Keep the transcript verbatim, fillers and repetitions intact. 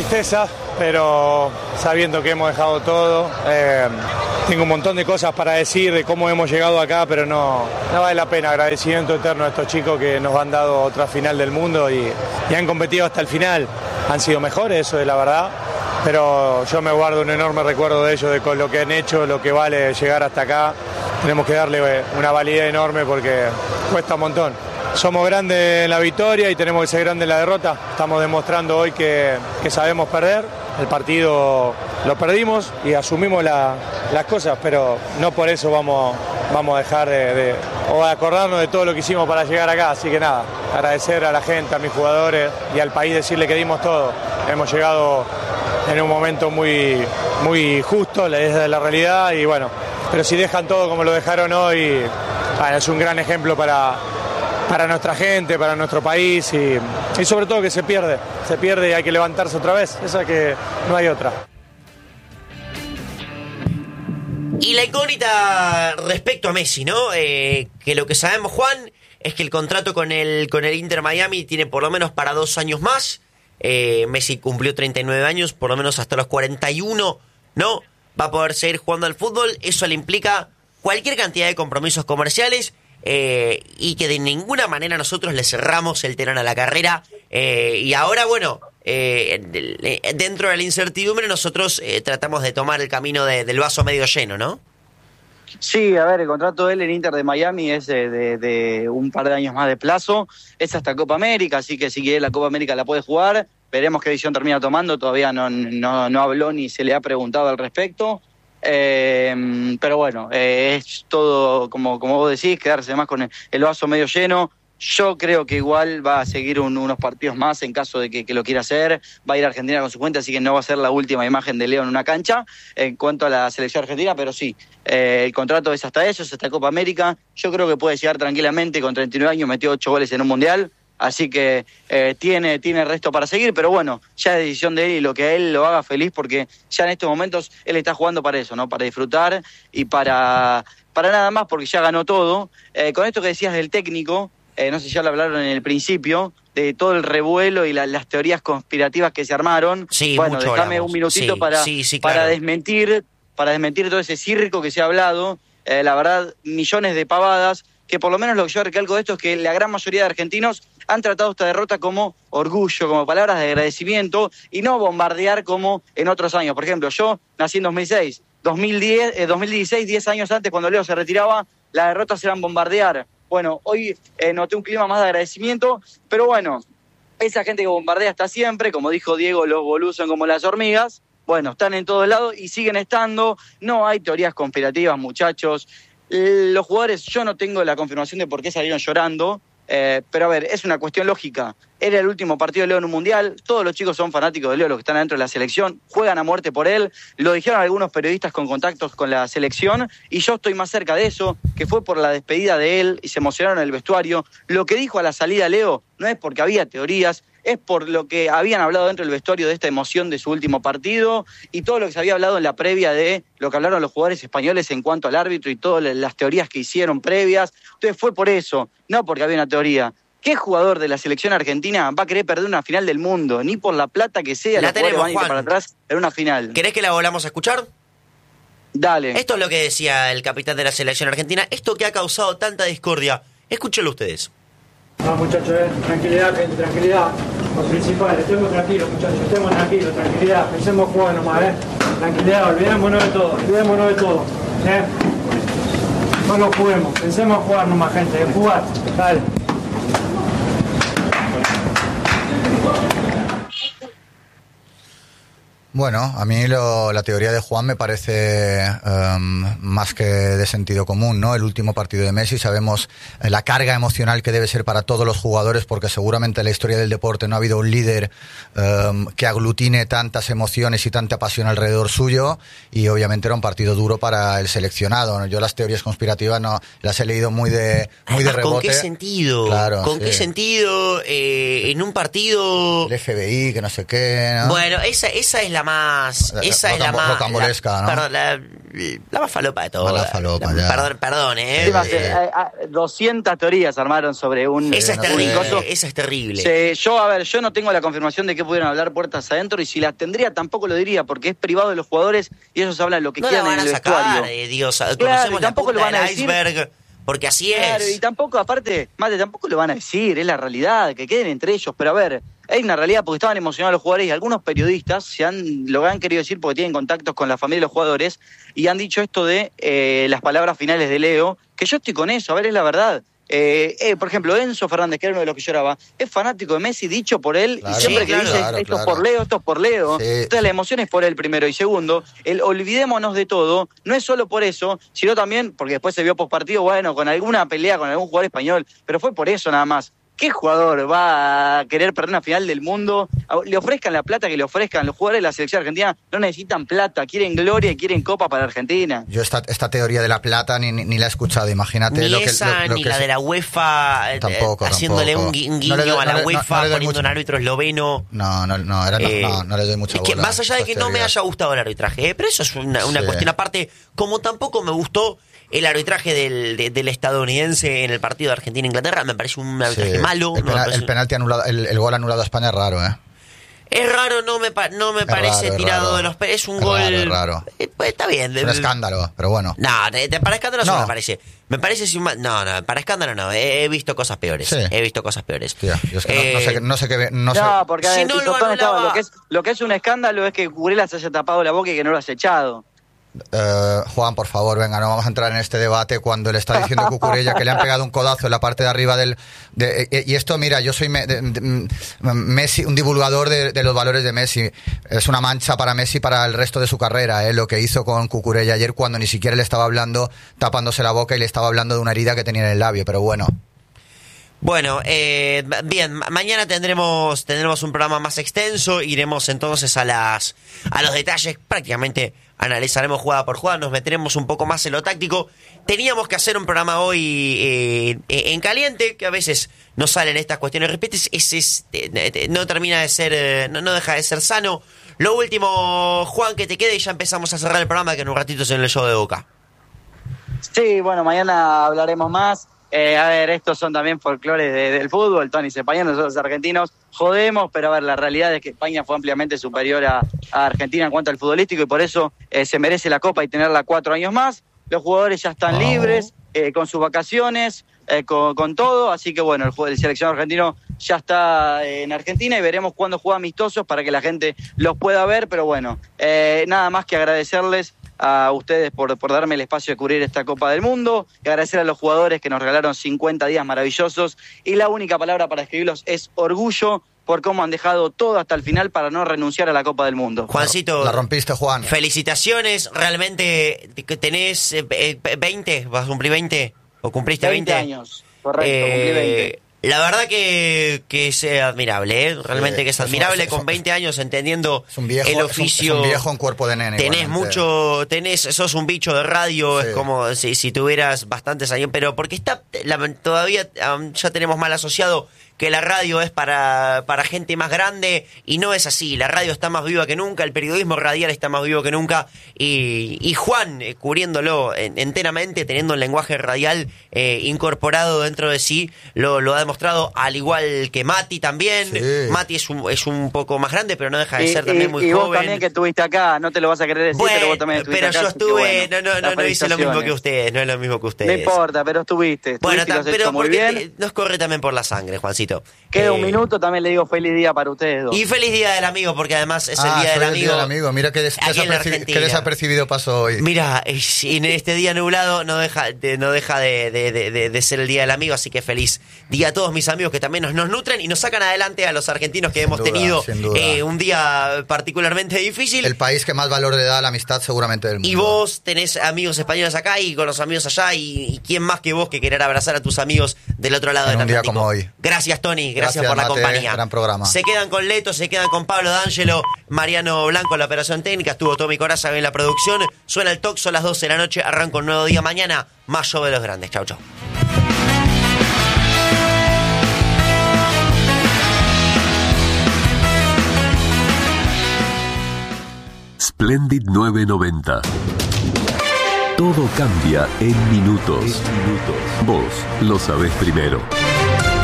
tristeza, pero sabiendo que hemos dejado todo. Eh, tengo un montón de cosas para decir de cómo hemos llegado acá, pero no, no vale la pena. Agradecimiento eterno a estos chicos que nos han dado otra final del mundo y, y han competido hasta el final. Han sido mejores, eso es la verdad, pero yo me guardo un enorme recuerdo de ellos, de con lo que han hecho, lo que vale llegar hasta acá. Tenemos que darle una validez enorme porque cuesta un montón. Somos grandes en la victoria y tenemos que ser grandes en la derrota. Estamos demostrando hoy que, que sabemos perder. El partido lo perdimos y asumimos la, las cosas, pero no por eso vamos, vamos a dejar de, de, o a acordarnos de todo lo que hicimos para llegar acá. Así que nada, agradecer a la gente, a mis jugadores y al país, decirle que dimos todo. Hemos llegado en un momento muy, muy justo, es la realidad, y bueno, pero si dejan todo como lo dejaron hoy, bueno, es un gran ejemplo para... para nuestra gente, para nuestro país y, y sobre todo que se pierde, se pierde y hay que levantarse otra vez, esa que no hay otra. Y la incógnita respecto a Messi, ¿no? Eh, que lo que sabemos, Juan, es que el contrato con el, con el Inter Miami tiene por lo menos para dos años más. Eh, Messi cumplió treinta y nueve años, por lo menos hasta los cuarenta y uno, ¿no? Va a poder seguir jugando al fútbol, eso le implica cualquier cantidad de compromisos comerciales. Eh, y que de ninguna manera nosotros le cerramos el telón a la carrera. Eh, y ahora, bueno, eh, dentro de la incertidumbre nosotros eh, tratamos de tomar el camino de, del vaso medio lleno, ¿no? Sí, a ver, el contrato de él en Inter de Miami es de, de, de un par de años más de plazo. Es hasta Copa América, así que si quiere la Copa América la puede jugar. Veremos qué decisión termina tomando. Todavía no, no, no habló ni se le ha preguntado al respecto. Eh, pero bueno, eh, es todo, como, como vos decís, quedarse más con el, el vaso medio lleno. Yo creo que igual va a seguir un, unos partidos más en caso de que, que lo quiera hacer. Va a ir a Argentina con su cuenta, así que no va a ser la última imagen de Leo en una cancha en cuanto a la selección argentina, pero sí, eh, el contrato es hasta eso, es hasta Copa América. Yo creo que puede llegar tranquilamente, con treinta y nueve años, metió ocho goles en un mundial. Así que eh, tiene, tiene resto para seguir, pero bueno, ya es decisión de él y lo que a él lo haga feliz, porque ya en estos momentos él está jugando para eso, ¿no? Para disfrutar y para, para nada más, porque ya ganó todo. Eh, con esto que decías del técnico, eh, no sé si ya lo hablaron en el principio, de todo el revuelo y la, las teorías conspirativas que se armaron. Sí, bueno, mucho déjame hablamos. un minutito Sí, para, sí, sí, claro. para desmentir, para desmentir todo ese circo que se ha hablado. Eh, la verdad, millones de pavadas, que por lo menos lo que yo recalco de esto es que la gran mayoría de argentinos han tratado esta derrota como orgullo, como palabras de agradecimiento y no bombardear como en otros años. Por ejemplo, yo nací en dos mil seis, dos mil diez, eh, dos mil dieciséis, diez años antes, cuando Leo se retiraba, las derrotas eran bombardear. Bueno, hoy eh, noté un clima más de agradecimiento, pero bueno, esa gente que bombardea está siempre, como dijo Diego, los bolús son como las hormigas. Bueno, están en todos lados y siguen estando. No hay teorías conspirativas, muchachos. Los jugadores, yo no tengo la confirmación de por qué salieron llorando, eh, pero a ver, es una cuestión lógica. Era el último partido de Leo en un mundial, todos los chicos son fanáticos de Leo, los que están adentro de la selección, juegan a muerte por él, lo dijeron algunos periodistas con contactos con la selección, y yo estoy más cerca de eso, que fue por la despedida de él, y se emocionaron en el vestuario. Lo que dijo a la salida Leo no es porque había teorías, es por lo que habían hablado dentro del vestuario de esta emoción de su último partido y todo lo que se había hablado en la previa de lo que hablaron los jugadores españoles en cuanto al árbitro y todas las teorías que hicieron previas. Entonces fue por eso, no porque había una teoría. ¿Qué jugador de la selección argentina va a querer perder una final del mundo? Ni por la plata que sea, la los tenemos, jugadores van a ir Juan. para atrás en una final. ¿Querés que la volvamos a escuchar? Dale. Esto es lo que decía el capitán de la selección argentina, esto que ha causado tanta discordia. Escúchenlo ustedes. No, muchachos, eh. tranquilidad, gente, tranquilidad. Lo principal, estemos tranquilos, muchachos, estemos tranquilos, tranquilidad. Pensemos jugar nomás, ¿eh? Tranquilidad, olvidémonos de todo, olvidémonos de todo, ¿eh? No lo juguemos, pensemos jugar nomás, gente, en jugar, dale. Bueno, a mí lo, la teoría de Juan me parece um, más que de sentido común, ¿no? El último partido de Messi, sabemos la carga emocional que debe ser para todos los jugadores, porque seguramente en la historia del deporte no ha habido un líder um, que aglutine tantas emociones y tanta pasión alrededor suyo, y obviamente era un partido duro para el seleccionado, ¿no? Yo las teorías conspirativas no las he leído muy de muy de rebote. ¿Con qué sentido? Claro, ¿Con sí. qué sentido? Eh, en un partido... El F B I, que no sé qué, ¿no? Bueno, esa, esa es la más... Esa es la más... Rocambolesca, ¿no? Perdón, la, la más falopa de todas. La falopa, la, ya. Perdón, perdón, ¿eh? Sí, más, eh, eh, doscientas teorías armaron sobre un... esa es un terrible, coso. esa es terrible. Sí, yo, a ver, yo no tengo la confirmación de que pudieron hablar puertas adentro, y si las tendría tampoco lo diría, porque es privado de los jugadores y ellos hablan lo que no quieran la van en el a sacar, vestuario. eh, Dios, Claro, conocemos y tampoco la punta lo van a del decir. iceberg, porque así Claro, es. y tampoco, aparte, Mate, tampoco lo van a decir, es la realidad, que queden entre ellos. Pero a ver, hay una realidad porque estaban emocionados los jugadores y algunos periodistas se han, lo han querido decir porque tienen contactos con la familia de los jugadores y han dicho esto de eh, las palabras finales de Leo, que yo estoy con eso, a ver, es la verdad. Eh, eh, por ejemplo, Enzo Fernández, que era uno de los que lloraba, es fanático de Messi, dicho por él, Claro, y siempre sí, que claro, dice claro, esto claro. es por Leo, esto es por Leo. Sí. Entonces la emoción es por él primero, y segundo, el olvidémonos de todo, no es solo por eso, sino también porque después se vio postpartido, bueno, con alguna pelea con algún jugador español, pero fue por eso nada más. ¿Qué jugador va a querer perder una final del mundo? Le ofrezcan la plata que le ofrezcan. Los jugadores de la selección argentina no necesitan plata, quieren gloria y quieren copa para Argentina. Yo esta, esta teoría de la plata ni, ni, ni la he escuchado, imagínate. Ni lo que, esa, lo, lo ni que la es- de la UEFA, eh, Tampoco, haciéndole tampoco. un, gui- un guiño No le doy- a la no le- no- UEFA, no le doy poniendo mucho- un árbitro esloveno. No, no, no, era, no, Eh, no, no le doy mucha es que bola más allá de a que estas no me teorías. haya gustado el arbitraje, eh, pero eso es una, una Sí. cuestión aparte, como tampoco me gustó el arbitraje del, de- del estadounidense en el partido de Argentina-Inglaterra, me parece un arbitraje Sí. malo. El, no me penal- parece- el penalti anulado, el, el gol anulado a España es raro, ¿eh? Es raro, no me, pa- no me Es parece raro, es tirado raro. de los pe- es un Es gol... raro, es raro. Eh, pues, está bien. Es un el- escándalo, pero bueno. No, de- de- para escándalo no No. me parece. Me parece si un ma- no, no, para escándalo no. He, he visto cosas peores. Sí. He visto cosas peores. Tía, yo es que no, no sé, Eh, qué- no sé qué... No sé, No, porque a Si ver, no lo Pisotón estaba- anulaba- lo, que es, lo que es un escándalo es que Curela se haya tapado la boca y que no lo has echado. Eh, Juan, por favor, venga, no vamos a entrar en este debate cuando le está diciendo Cucurella que le han pegado un codazo en la parte de arriba del... de- eh, y esto, mira, yo soy me- de- de- mm, Messi, un divulgador de, de los valores de Messi. Es una mancha para Messi para el resto de su carrera, eh, lo que hizo con Cucurella ayer cuando ni siquiera le estaba hablando, tapándose la boca y le estaba hablando de una herida que tenía en el labio, pero bueno. Bueno, eh, bien, ma- mañana tendremos tendremos un programa más extenso, iremos entonces a las a los detalles, prácticamente analizaremos jugada por jugada, nos meteremos un poco más en lo táctico. Teníamos que hacer un programa hoy eh, eh, en caliente, que a veces no salen estas cuestiones, repite, es, es- es- eh, eh, no termina de ser, eh, no, no deja de ser sano. Lo último, Juan, que te quede y ya empezamos a cerrar el programa, que en un ratito es en el show de Boca. Sí, bueno, mañana hablaremos más. Eh, a ver, estos son también folclores de- del fútbol. Tony es español, nosotros argentinos jodemos, pero a ver, la realidad es que España fue ampliamente superior a, a Argentina en cuanto al futbolístico y por eso eh, se merece la Copa y tenerla cuatro años más. Los jugadores ya están Oh. libres, eh, con sus vacaciones, eh, con, con todo, así que bueno, el, jue- el seleccionado argentino ya está eh, en Argentina y veremos cuándo juega amistosos para que la gente los pueda ver, pero bueno, eh, nada más que agradecerles a ustedes por, por darme el espacio de cubrir esta Copa del Mundo, y agradecer a los jugadores que nos regalaron cincuenta días maravillosos, y la única palabra para escribirlos es orgullo por cómo han dejado todo hasta el final para no renunciar a la Copa del Mundo. Juancito, La rompiste, Juan. felicitaciones, realmente que tenés eh, eh, veinte, vas a cumplir veinte o cumpliste veinte, veinte años, correcto, Eh, cumplí veinte. La verdad que, que es eh, admirable, ¿eh? realmente Sí, que es es un- admirable es un- con veinte años entendiendo Es un viejo, el es un- oficio. es un viejo en cuerpo de nene. Tenés igualmente. mucho, tenés, sos un bicho de radio, Sí. es como si, si tuvieras bastantes años, pero porque está, la- todavía um, ya tenemos mal asociado que la radio es para, para gente más grande y no es así, la radio está más viva que nunca, el periodismo radial está más vivo que nunca y, y Juan eh, cubriéndolo en- enteramente, teniendo el lenguaje radial eh, incorporado dentro de sí, lo, lo ha demostrado, al igual que Mati también. Sí. Mati es un, es un poco más grande, pero no deja de Y, ser también y- muy y joven. vos también que estuviste acá, no te lo vas a querer decir, Bueno, pero vos también estuviste pero acá. yo así que estuve, bueno, no, no, no, las no hice lo mismo que felicitaciones. ustedes, no es lo mismo que No ustedes. importa, pero estuviste, Bueno, estuviste y lo ta- has pero hecho muy porque bien. te- nos corre también por la sangre, Juancito. Queda Eh, un minuto, también le digo feliz día para ustedes dos. Y feliz día del amigo, porque además es Ah, el día soy del el amigo. día del amigo. Mira qué, des- aquí en la desapercibi- Argentina. qué desapercibido pasó hoy. Mira, es- en este día nublado no deja de, no deja de, de- de- de- de ser el día del amigo, así que feliz día a todos mis amigos que también nos, nos nutren y nos sacan adelante a los argentinos que Sin hemos duda, tenido sin duda. eh, un día particularmente difícil. El país que más valor le da a la amistad seguramente del mundo. Y vos tenés amigos españoles acá y con los amigos allá y, y quién más que vos que querer abrazar a tus amigos del otro lado En del un día Atlántico. como hoy. Gracias, Tony, gracias, Gracias, por la Mate, compañía. gran programa. Se quedan con Leto, se quedan con Pablo D'Angelo, Mariano Blanco en la operación técnica, estuvo Tommy Coraza en la producción. Suena el talk, son las doce de la noche, arranca un nuevo día mañana, más show de los grandes. Chau, chau. Splendid novecientos noventa. Todo cambia en minutos. Vos lo sabés primero.